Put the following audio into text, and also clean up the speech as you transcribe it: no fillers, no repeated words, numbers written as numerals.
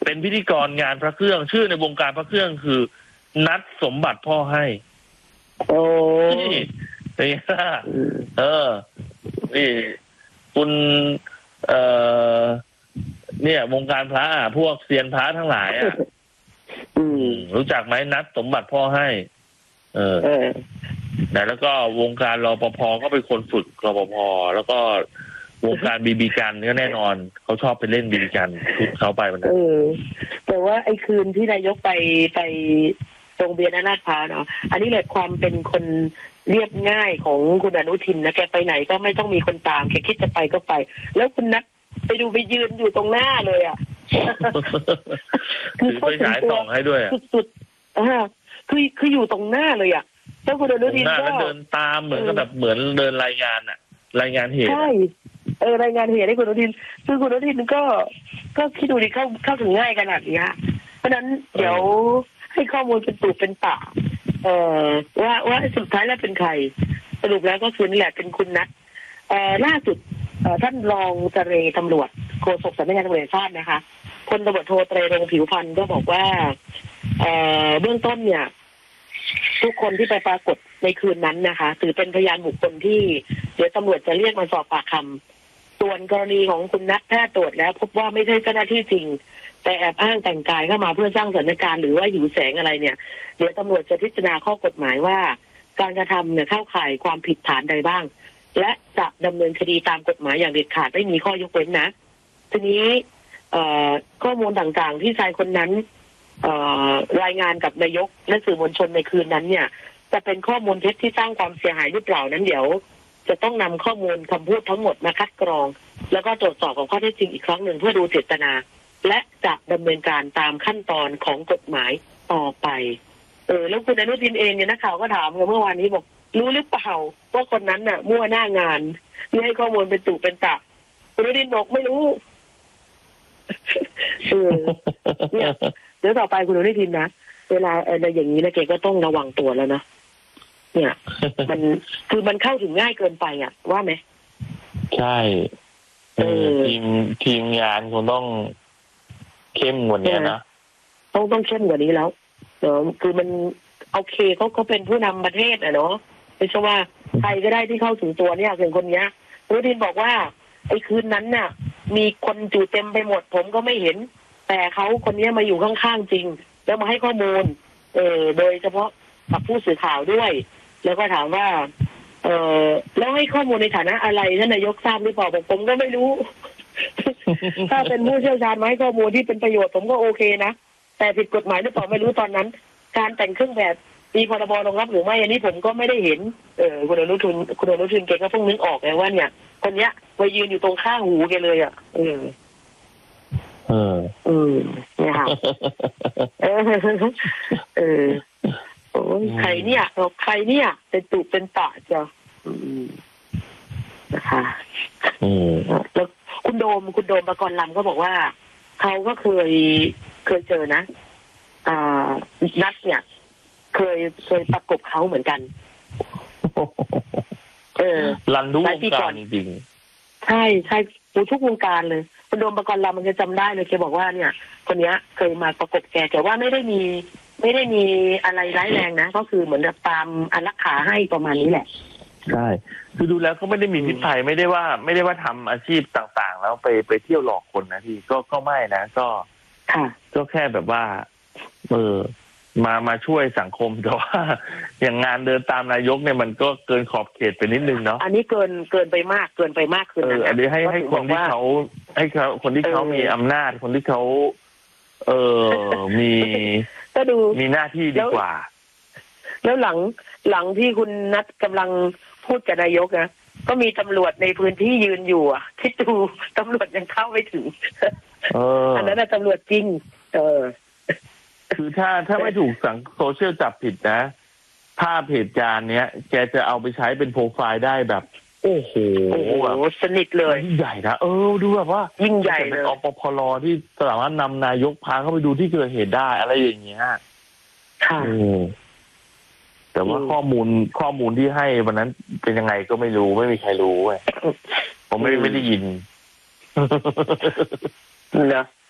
เป็นพิธีกรงานพระเครื่องชื่อในวงการพระเครื่องคือนัดสมบัติพ่อให้โอ้นี่นี่คุณเนี่ยวงการพระพวกเซียนพระทั้งหลายรู้จักไหมนัดสมบัติพ่อให้แล้วก็วงการรปภก็เป็นคนฝึกรปภแล้วก็วงการบีบีกันก็แน่นอนเขาชอบไปเล่นบีบีกันชุดเขาไปมันแต่ว่าไอ้คืนที่นายกไปตรงเบียร์นาฏพาเนาะอันนี้แหละความเป็นคนเรียบง่ายของคุณอนุทินนะแกไปไหนก็ไม่ต้องมีคนตามแกคิดจะไปก็ไปแล้วคุณนัทไปดูไปยืนอยู่ตรงหน้าเลยอ่ะคือเขาฉายส่องให้ด้วยสุดๆคืออยู่ตรงหน้าเลยอ่ะแล้วคุณอนุทินก็เดินตามเหมือนกับแบบเหมือนเดินรายงานอ่ะรายงานเหตุใช่รายงานเหตุให้คุณอนุทินคือคุณอนุทินก็คิดดูดิเข้าถึงง่ายขนาดนี้เพราะนั้นเดี๋ยวให้ข้อมูลเป็นตุเป็นตะว่าสุดท้ายแล้วเป็นใครสรุปแล้วก็คือนี่แหละเป็นคุณนัทล่าสุดท่านรองเจรตำรวจโฆษกสำนักงานตำรวจแห่งชาตินะคะพลตำรวจโทไตรรงค์ผิวพรรณก็บอกว่าเบื้องต้นเนี่ยทุกคนที่ไปปรากฏในคืนนั้นนะคะถือเป็นพยานบุคคลที่เดี๋ยวตำรวจจะเรียกมาสอบปากคำส่วนกรณีของคุณนัทแพทย์ตรวจแล้วพบว่าไม่ใช่เจ้าหน้าที่จริงแต่แอบอ้างแต่งกายเข้ามาเพื่อสร้างสถานการณ์หรือว่าหิวแสงอะไรเนี่ยเดี๋ยวตำรวจจะพิจารณาข้อกฎหมายว่าการกระทำเนี่ยเข้าข่ายความผิดฐานใดบ้างและจะดำเนินคดีตามกฎหมายอย่างเด็ดขาดไม่มีข้อยกเว้นนะทีนี้ข้อมูลต่างๆที่ชายคนนั้นรายงานกับนายกและสื่อมวลชนในคืนนั้นเนี่ยจะเป็นข้อมูลเท็จที่สร้างความเสียหายหรือเปล่านั้นเดี๋ยวจะต้องนำข้อมูลคำพูดทั้งหมดมาคัดกรองแล้วก็ตรวจสอบของข้อเท็จจริงอีกครั้งหนึ่งเพื่อดูเจตนาและจะดำเนินการตามขั้นตอนของกฎหมายต่อไปแล้วคุณอนุทินเองเนี่ยนักข่าวก็ถามเมื่อวานนี้บอกรู้หรือเปล่าว่าคนนั้นน่ะมั่วหน้างานที่ให้ข้อมูลเป็นตุเป็นตะคุณอนุทินบอกไม่รู้เนี่ยเดี๋ยวต่อไปคุณอนุทินนะเวลาอะไรอย่างนี้นะแกก็ต้องระวังตัวแล้วนะเนี่ยมันเข้าถึงง่ายเกินไปอ่ะว่าไหมใช่ทีมงานคงต้องเข้มกว่านี้นะต้องเข้มกว่านี้แล้วคือมันโอเคเขาเป็นผู้นำประเทศเนาะไม่ใช่ว่าใครก็ได้ที่เข้าถึงตัวเนี่ยอย่างคนเนี้ยคุณอนุทินบอกว่าไอ้คืนนั้นน่ะมีคนอยู่เต็มไปหมดผมก็ไม่เห็นแต่เขาคนนี้มาอยู่ข้างๆจริงแล้วมาให้ข้อมูลโดยเฉพาะกับผู้สื่อข่าวด้วยแล้วก็ถามว่าแล้วให้ข้อมูลในฐานะอะไรท่านนายกทราบหรือเปล่าผมก็ไม่รู้ ถ้าเป็นผู้เชี่ยวชาญมาให้ข้อมูลที่เป็นประโยชน์ผมก็โอเคนะแต่ผิดกฎหมายหรือเปล่าไม่รู้ตอนนั้นการแต่งเครื่องแบบมีพรบรองรับหรือไม่อันนี้ผมก็ไม่ได้เห็นคุณอนุทินแกก็เพิ่งนึกออกไงว่าเนี่ยคนเนี้ยมายืนอยู่ตรงข้างหูแกเลยเนี่ยค่ะโอ้ยใครเนี่ยเป็นตุเป็นตะจ้ะนะคะแล้วคุณโดมปกรณ์ลำก็บอกว่าเขาก็เคยเจอนะนัดเนี่ยเคยประกบเขาเหมือนกันรันทุกวงการจริงใช่ทุกวงการเลยคุณโดมปกรณ์ลำมันจะจำได้เลยแกบอกว่าเนี่ยคนเนี้ยเคยมาประกบแกแต่ว่าไม่ได้มีอะไรร้ายแรงนะก็คือเหมือนแบบตามอารักขาให้ประมาณนี้แหละใช่คือดูแล้วเขาไม่ได้มีพิษภัยไม่ได้ว่าทำอาชีพต่างๆแล้วไปเที่ยวหลอกคนนะพี่ก็ไม่นะก็แค่แบบว่ามาช่วยสังคมแต่ว่าอย่างงานเดินตามนายกเนี่ยมันก็เกินขอบเขตไปนิดนึงเนาะอันนี้เกินไปมากคืออันนี้ให้คนที่คนที่เขามีอำนาจคนที่เขามีหน้าที่ดีกว่าแล้วหลังที่คุณนัทกำลังพูดกับนายกนะก็มีตำรวจในพื้นที่ยืนอยู่อ่ะคิดดูตำรวจยังเข้าไม่ถึงอันนั้นน่ะตำรวจจริงคือถ้าไม่ถูกสั่งโซเชียลจับผิดนะภาพเหตุการณ์เนี้ยแกจะเอาไปใช้เป็นโปรไฟล์ได้แบบโอ้โหแบบสนิทเลยยิ่งใหญ่นะดูแบบว่ายิ่งใหญ่เลยอปพลที่สามารถนำนายกพาเข้าไปดูที่เกิดเหตุได้อะไรอย่างเงี้ยค่ะแต่ว่าข้อมูลที่ให้วันนั้นเป็นยังไงก็ไม่รู้ไม่มีใครรู้ผมไม่ได้ยินนะ